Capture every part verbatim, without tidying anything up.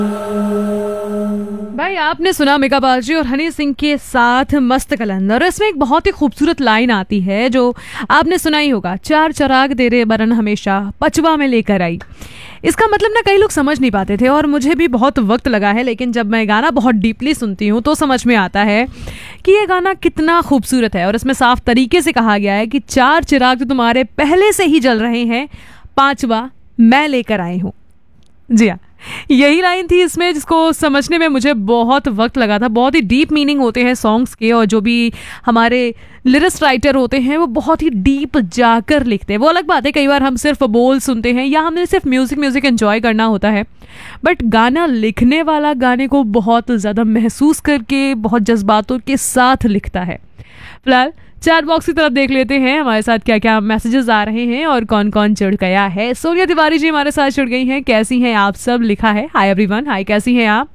भाई आपने सुना मेघा बालजी और हनी सिंह के साथ मस्त कलंदर। इसमें एक बहुत ही खूबसूरत लाइन आती है जो आपने सुना ही होगा, चार चराग तेरे बरन हमेशा पचवा में लेकर आई। इसका मतलब ना कई लोग समझ नहीं पाते थे और मुझे भी बहुत वक्त लगा है, लेकिन जब मैं गाना बहुत डीपली सुनती हूँ तो समझ में आता है कि ये गाना कितना खूबसूरत है। और इसमें साफ तरीके से कहा गया है कि चार चिराग जो तुम्हारे पहले से ही जल रहे हैं, पांचवा मैं लेकर आई हूँ। जी हाँ, यही लाइन थी इसमें, जिसको समझने में मुझे बहुत वक्त लगा था। बहुत ही डीप मीनिंग होते हैं सॉन्ग्स के, और जो भी हमारे लिरिक्स राइटर होते हैं वो बहुत ही डीप जाकर लिखते हैं। वो अलग बात है, कई बार हम सिर्फ बोल सुनते हैं या हमने सिर्फ म्यूज़िक म्यूज़िक एंजॉय करना होता है, बट गाना लिखने वाला गाने को बहुत ज़्यादा महसूस करके, बहुत जज्बातों के साथ लिखता है। फिलहाल चैट बॉक्स की तरफ देख लेते हैं हमारे साथ क्या क्या मैसेजेस आ रहे हैं और कौन कौन जुड़ गया है। सोनिया तिवारी जी हमारे साथ जुड़ गई हैं। कैसी हैं आप सब, लिखा है हाय एवरीवन। हाय, कैसी हैं आप?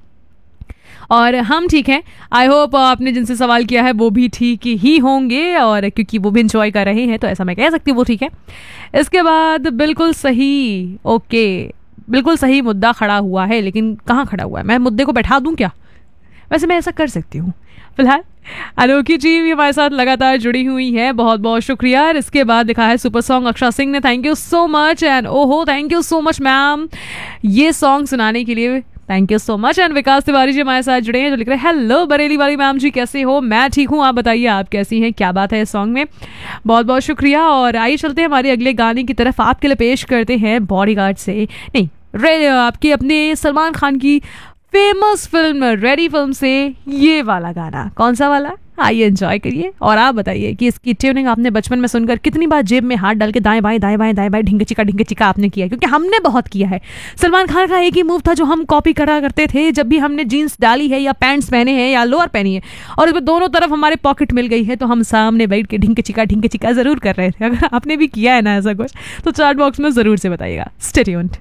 और हम ठीक हैं। आई होप आपने जिनसे सवाल किया है वो भी ठीक ही होंगे, और क्योंकि वो भी इंजॉय कर रहे हैं तो ऐसा मैं कह सकती हूँ वो ठीक है। इसके बाद बिल्कुल सही, ओके, बिल्कुल सही मुद्दा खड़ा हुआ है, लेकिन कहाँ खड़ा हुआ है? मैं मुद्दे को बैठा दूँ क्या? वैसे मैं ऐसा कर सकती हूँ। फिलहाल अनोखी जी भी हमारे साथ लगातार जुड़ी हुई है, बहुत बहुत शुक्रिया। इसके बाद दिखा है सुपर सॉन्ग अक्षा सिंह ने, thank you so much. And ओहो, thank you so much ma'am ये सॉन्ग सुनाने के लिए, thank you so much. And विकास तिवारी जी हमारे साथ जुड़े हैं जो लिख रहे हैं, हेलो बरेली वाली मैम जी, कैसे हो? मैं ठीक हूँ, आप बताइए आप कैसी हैं, क्या बात है इस सॉन्ग में? बहुत बहुत शुक्रिया। और आइए चलते हैं हमारे अगले गाने की तरफ। आपके लिए पेश करते हैं बॉडीगार्ड से, नहीं रे आपकी अपने सलमान खान की फेमस फिल्म रेडी फिल्म से ये वाला गाना। कौन सा वाला? आइए एंजॉय करिए। और आप बताइए कि इसकी ट्यूनिंग आपने बचपन में सुनकर कितनी बार जेब में हाथ डाल के दाएं बाएं दाएं बाएं दाएं बाएं ढिंग चिका ढिंग चिका आपने किया? क्योंकि हमने बहुत किया है। सलमान खान का एक ही मूव था जो हम कॉपी करा करते थे, जब भी हमने जीन्स डाली है या पैंट्स पहने हैं या लोअर पहनी है और उसमें दोनों तरफ हमारे पॉकेट मिल गई है, तो हम सामने बैठ के ढिंग चिका ढिंग चिका जरूर कर रहे थे। अगर आपने भी किया है ना ऐसा कुछ, तो चैट बॉक्स में जरूर से बताइएगा। Stay tuned.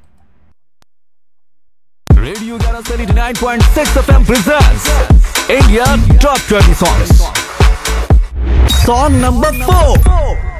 Radio ninety nine point six F M presents India Top twenty Songs. Song number four.